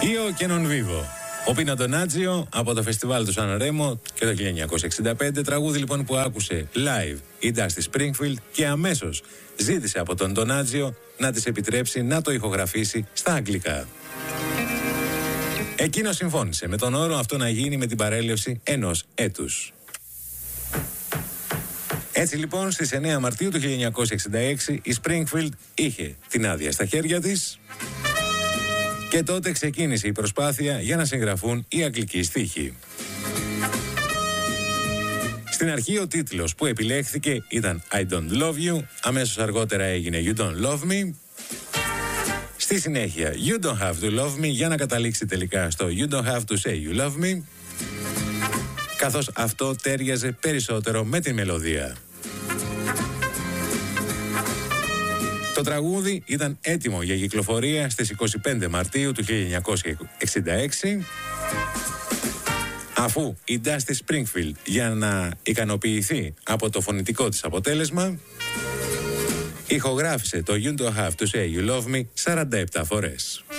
Io che non vivo. Ο Πίνο Ντονάτζιο από το φεστιβάλ του Σαν Ρέμο και το 1965, τραγούδι λοιπόν που άκουσε live η Dusty Springfield και αμέσως ζήτησε από τον Ντονάτζιο να της επιτρέψει να το ηχογραφήσει στα αγγλικά. Εκείνος συμφώνησε με τον όρο αυτό να γίνει με την παρέλευση ενός έτους. Έτσι λοιπόν στις 9 Μαρτίου του 1966 η Springfield είχε την άδεια στα χέρια της και τότε ξεκίνησε η προσπάθεια για να συγγραφούν οι αγγλικοί στίχοι. Στην αρχή ο τίτλος που επιλέχθηκε ήταν I Don't Love You, αμέσως αργότερα έγινε You Don't Love Me. Στη συνέχεια You Don't Have To Love Me για να καταλήξει τελικά στο You Don't Have To Say You Love Me, καθώς αυτό τέριαζε περισσότερο με τη μελωδία. Το τραγούδι ήταν έτοιμο για κυκλοφορία στις 25 Μαρτίου του 1966, αφού η Dusty Springfield, για να ικανοποιηθεί από το φωνητικό της αποτέλεσμα, ηχογράφησε το You Don't Have To Say You Love Me 47 φορές.